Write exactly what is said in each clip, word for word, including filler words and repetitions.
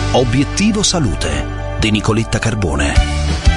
Obiettivo Salute di Nicoletta Carbone.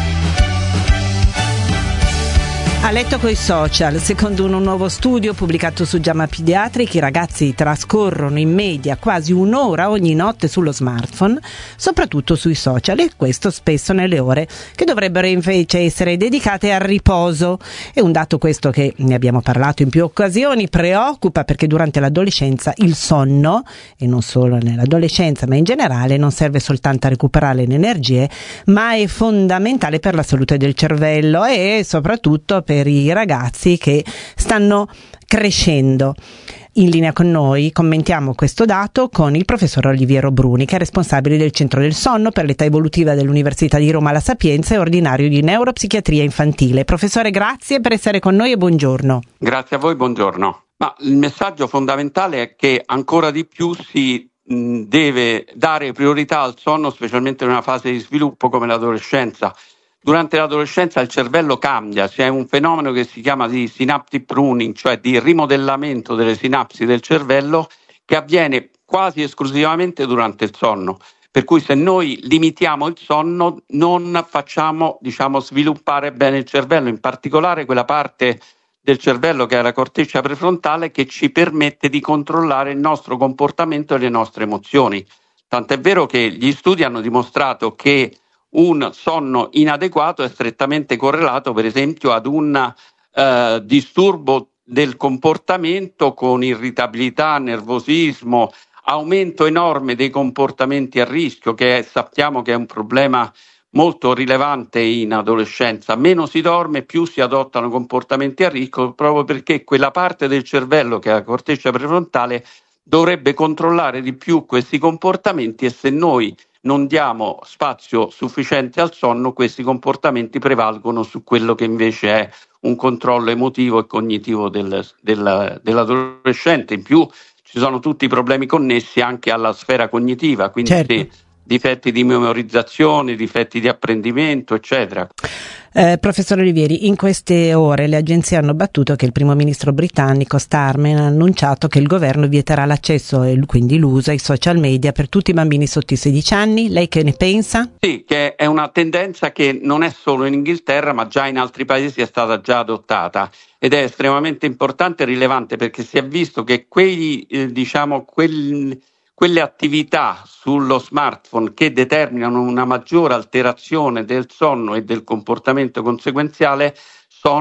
A letto coi social, secondo un nuovo studio pubblicato su JAMA Pediatric, i ragazzi trascorrono in media quasi un'ora ogni notte sullo smartphone, soprattutto sui social, e questo spesso nelle ore che dovrebbero invece essere dedicate al riposo. È un dato questo che, ne abbiamo parlato in più occasioni, preoccupa perché durante l'adolescenza il sonno, e non solo nell'adolescenza ma in generale, non serve soltanto a recuperare le energie, ma è fondamentale per la salute del cervello e soprattutto per per i ragazzi che stanno crescendo. In linea con noi commentiamo questo dato con il professor Oliviero Bruni, che è responsabile del Centro del Sonno per l'età evolutiva dell'Università di Roma La Sapienza e ordinario di neuropsichiatria infantile. Professore, grazie per essere con noi e buongiorno. Grazie a voi, buongiorno. Ma il messaggio fondamentale è che ancora di più si mh, deve dare priorità al sonno, specialmente in una fase di sviluppo come l'adolescenza. Durante l'adolescenza il cervello cambia, c'è un fenomeno che si chiama di synaptic pruning, cioè di rimodellamento delle sinapsi del cervello, che avviene quasi esclusivamente durante il sonno. Per cui se noi limitiamo il sonno non facciamo, diciamo, sviluppare bene il cervello, in particolare quella parte del cervello che è la corteccia prefrontale che ci permette di controllare il nostro comportamento e le nostre emozioni. Tant'è vero che gli studi hanno dimostrato che un sonno inadeguato è strettamente correlato, per esempio, ad un eh, disturbo del comportamento con irritabilità, nervosismo, aumento enorme dei comportamenti a rischio, che è, sappiamo che è un problema molto rilevante in adolescenza. Meno si dorme, più si adottano comportamenti a rischio, proprio perché quella parte del cervello, che è la corteccia prefrontale, dovrebbe controllare di più questi comportamenti, e se noi non diamo spazio sufficiente al sonno, questi comportamenti prevalgono su quello che invece è un controllo emotivo e cognitivo del, del, dell'adolescente. In più ci sono tutti i problemi connessi anche alla sfera cognitiva, quindi certo. sì, difetti di memorizzazione, difetti di apprendimento, eccetera. Eh, professor Olivieri, in queste ore le agenzie hanno battuto che il primo ministro britannico Starmer ha annunciato che il governo vieterà l'accesso e quindi l'uso ai social media per tutti i bambini sotto i sedici anni. Lei che ne pensa? Sì, che è una tendenza che non è solo in Inghilterra, ma già in altri paesi è stata già adottata, ed è estremamente importante e rilevante, perché si è visto che quei, eh, diciamo, quel, quelle attività sullo smartphone che determinano una maggiore alterazione del sonno e del comportamento conseguenziale